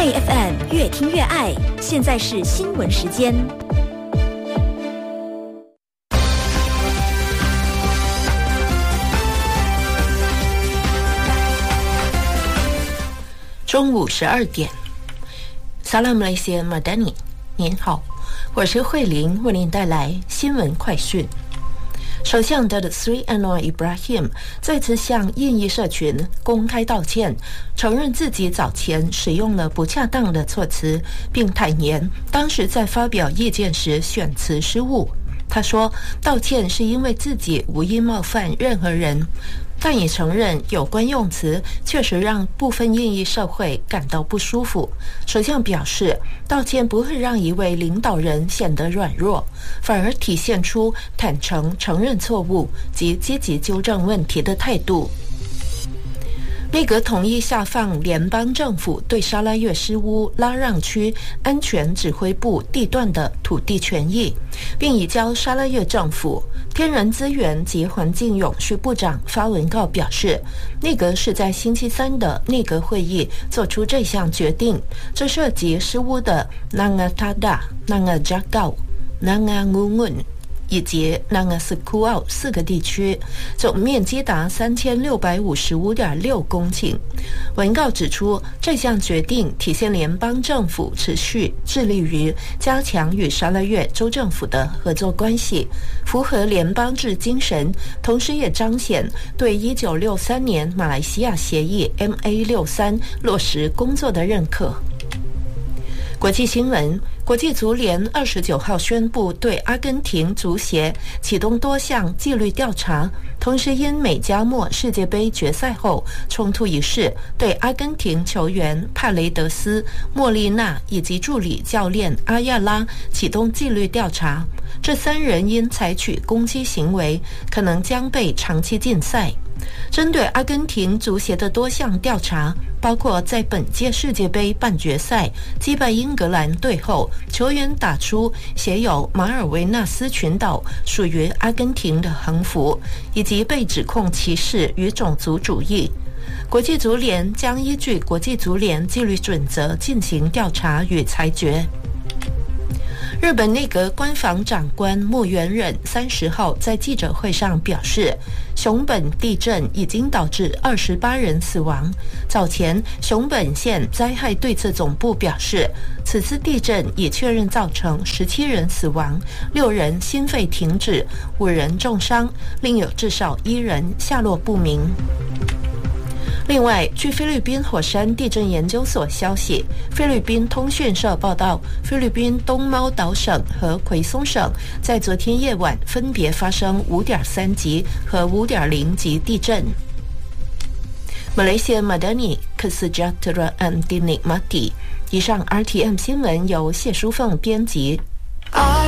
AFM 越听越爱，现在是新闻时间。 中午12点 Salam Malaysia Madani， 您好，我是慧玲，为您带来新闻快讯。首相Datuk Seri Anwar Ibrahim 再次向印裔社群公开道歉，承认自己早前使用了不恰当的措辞，并坦言当时在发表意见时选词失误。他说，道歉是因为自己无意冒犯任何人，但也承认有关用词确实让部分印裔社会感到不舒服。首相表示，道歉不会让一位领导人显得软弱，反而体现出坦诚承认错误及积极纠正问题的态度。内阁同意下放联邦政府对沙拉越失乌拉让区安全指挥部地段的土地权益，并移交沙拉越政府。天然资源及环境永续部长发文告表示，内阁是在星期三的内阁会议做出这项决定，这涉及失乌的 Nangatada、Nangajagal、Nangangungun以及 Nangasekuau 4个地区，总面积达3655.6公顷。文告指出，这项决定体现联邦政府持续致力于加强与沙拉越州政府的合作关系，符合联邦制精神，同时也彰显对1963年马来西亚协议 MA63 落实工作的认可。国际新闻，国际足联29号宣布对阿根廷足协启动多项纪律调查，同时因美加墨世界杯决赛后冲突一事，对阿根廷球员帕雷德斯、莫利纳以及助理教练阿亚拉启动纪律调查。这3人因采取攻击行为，可能将被长期禁赛。针对阿根廷足协的多项调查，包括在本届世界杯半决赛击败英格兰队后，球员打出写有马尔维纳斯群岛属于阿根廷的横幅，以及被指控歧视与种族主义。国际足联将依据国际足联纪律准则进行调查与裁决。日本内阁官房长官木原忍30号在记者会上表示，熊本地震已经导致28人死亡。早前，熊本县灾害对策总部表示，此次地震已确认造成17人死亡，6人心肺停止，5人重伤，另有至少1人下落不明。另外，据菲律宾火山地震研究所消息，菲律宾通讯社报道，菲律宾东猫岛省和奎松省在昨天夜晚分别发生5.3级和5.0级地震。Malaysia Madani Kesejahteraan Dinikmati。以上 RTM 新闻由谢淑凤编辑。